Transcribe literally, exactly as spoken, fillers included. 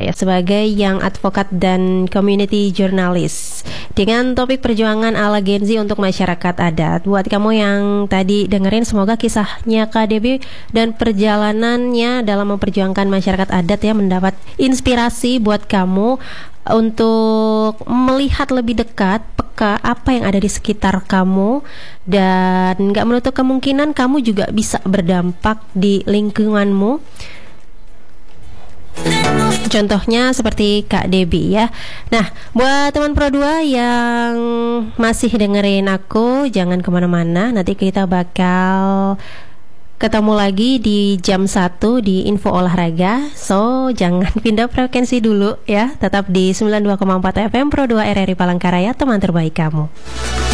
ya sebagai yang advokat dan community journalist dengan topik perjuangan ala Gen Z untuk masyarakat adat. Buat kamu yang tadi dengerin, semoga kisahnya Kak Debbie dan perjalanannya dalam memperjuangkan masyarakat adat ya mendapat inspirasi buat kamu untuk melihat lebih dekat peka apa yang ada di sekitar kamu, dan nggak menutup kemungkinan kamu juga bisa berdampak di lingkunganmu. Contohnya seperti Kak Debbie ya. Nah, buat teman Pro dua yang masih dengerin aku, jangan kemana-mana. Nanti kita bakal ketemu lagi di jam satu di Info Olahraga. So, jangan pindah frekuensi dulu ya. Tetap di sembilan puluh dua koma empat F M Pro dua R R I Palangkaraya, teman terbaik kamu.